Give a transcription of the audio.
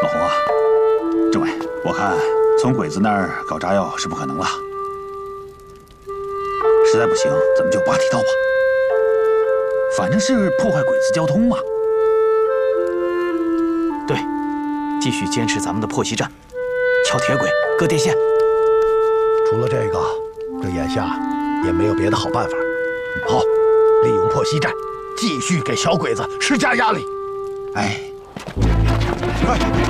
老洪啊，政委，我看从鬼子那儿搞炸药是不可能了，实在不行，咱们就拔体道吧。反正是破坏鬼子交通嘛。 对，继续坚持咱们的破袭战，撬铁轨、割电线。 除了这个，这眼下也没有别的好办法。好，利用破袭战，继续给小鬼子施加压力。 哎， 快！